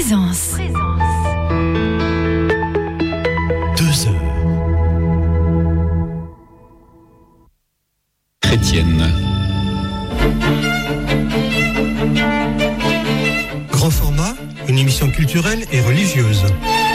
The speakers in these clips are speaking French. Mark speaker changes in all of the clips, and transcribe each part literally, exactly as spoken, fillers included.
Speaker 1: Présence.
Speaker 2: Deux heures. Chrétienne.
Speaker 3: Grand format, une émission culturelle et religieuse.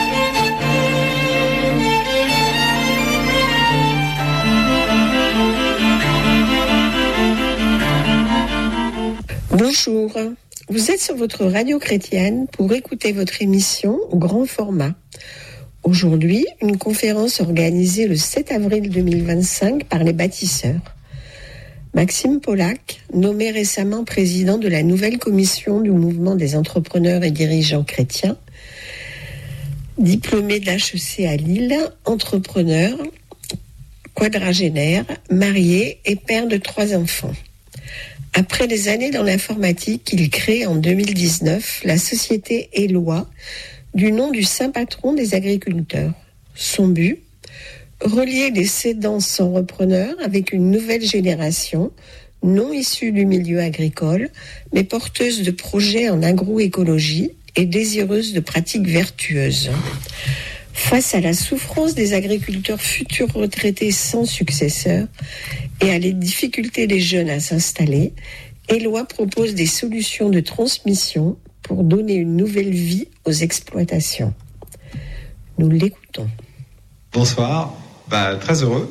Speaker 4: Bonjour, vous êtes sur votre radio chrétienne pour écouter votre émission au grand format. Aujourd'hui, une conférence organisée le sept avril deux mille vingt-cinq par les bâtisseurs. Maxime Polac, nommé récemment président de la nouvelle commission du mouvement des entrepreneurs et dirigeants chrétiens, diplômé d'H E C à Lille, entrepreneur, quadragénaire, marié et père de trois enfants. Après des années dans l'informatique, il crée en deux mille dix-neuf la société Eloi, du nom du saint patron des agriculteurs. Son but ? Relier les cédants sans repreneurs avec une nouvelle génération, non issue du milieu agricole, mais porteuse de projets en agroécologie et désireuse de pratiques vertueuses. Face à la souffrance des agriculteurs futurs retraités sans successeur et à les difficultés des jeunes à s'installer, Eloi propose des solutions de transmission pour donner une nouvelle vie aux exploitations. Nous l'écoutons.
Speaker 5: Bonsoir, bah, très heureux.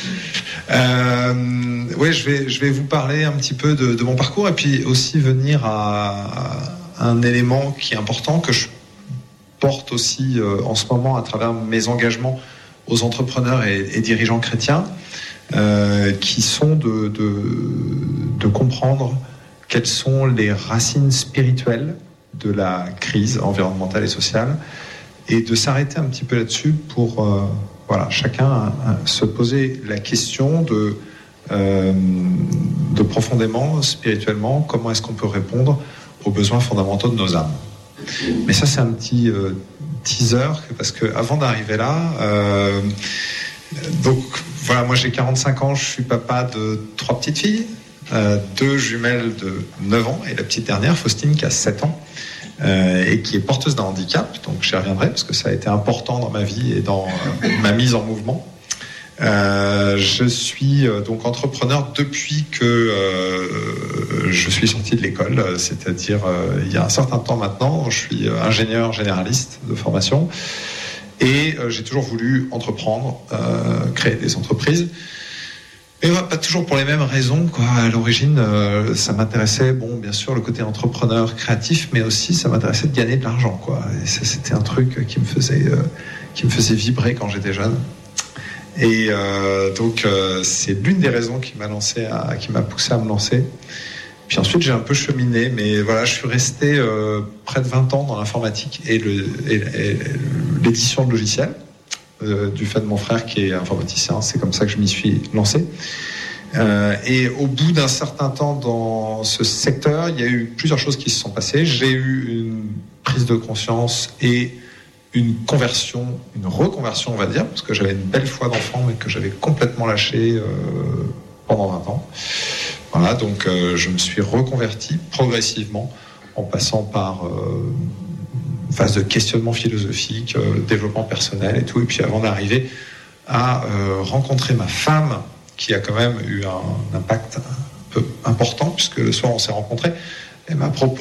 Speaker 5: Euh, ouais, je vais, je vais vous parler un petit peu de, de mon parcours et puis aussi venir à, à un élément qui est important que je porte aussi euh, en ce moment à travers mes engagements aux entrepreneurs et, et dirigeants chrétiens, euh, qui sont de, de, de comprendre quelles sont les racines spirituelles de la crise environnementale et sociale, et de s'arrêter un petit peu là-dessus pour euh, voilà, chacun euh, se poser la question de, euh, de profondément, spirituellement, comment est-ce qu'on peut répondre aux besoins fondamentaux de nos âmes. Mais ça, c'est un petit euh, teaser, parce qu'avant d'arriver là, euh, donc voilà, moi j'ai quarante-cinq ans, je suis papa de trois petites filles, euh, deux jumelles de neuf ans, et la petite dernière, Faustine, qui a sept ans, euh, et qui est porteuse d'un handicap, donc j'y reviendrai, parce que ça a été important dans ma vie et dans euh, ma mise en mouvement. Euh, je suis euh, donc entrepreneur depuis que euh, je suis sorti de l'école, c'est-à-dire euh, il y a un certain temps maintenant. Je suis ingénieur généraliste de formation et euh, j'ai toujours voulu entreprendre, euh, créer des entreprises. Mais ouais, pas toujours pour les mêmes raisons, quoi. À l'origine, euh, ça m'intéressait, bon, bien sûr, le côté entrepreneur créatif, mais aussi ça m'intéressait de gagner de l'argent, quoi. Et ça, c'était un truc qui me faisait, euh, qui me faisait vibrer quand j'étais jeune. Et euh, donc euh, c'est l'une des raisons qui m'a lancé, à, qui m'a poussé à me lancer. Puis ensuite j'ai un peu cheminé, mais voilà, je suis resté euh, près de vingt ans dans l'informatique et, le, et, et l'édition de logiciels, euh, du fait de mon frère qui est informaticien. C'est comme ça que je m'y suis lancé. Euh, et au bout d'un certain temps dans ce secteur, il y a eu plusieurs choses qui se sont passées. J'ai eu une prise de conscience et une conversion, une reconversion, on va dire, parce que j'avais une belle foi d'enfant, mais que j'avais complètement lâché euh, pendant vingt ans. Voilà, donc euh, je me suis reconverti progressivement, en passant par euh, une phase de questionnement philosophique, euh, développement personnel et tout, et puis avant d'arriver à euh, rencontrer ma femme, qui a quand même eu un, un impact un peu important, puisque le soir on s'est rencontrés, elle m'a proposé